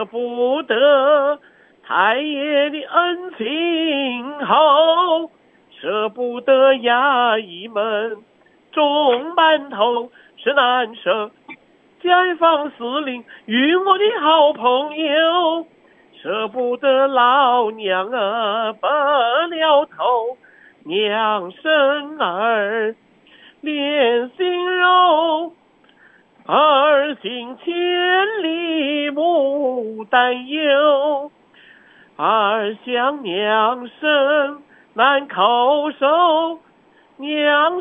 舍不得太爷的恩情厚，舍不得衙役们种馒头是难舍，解放司令与我的好朋友，舍不得老娘白了头，娘生儿连心肉，儿行千里母担忧，儿想娘生难叩首，娘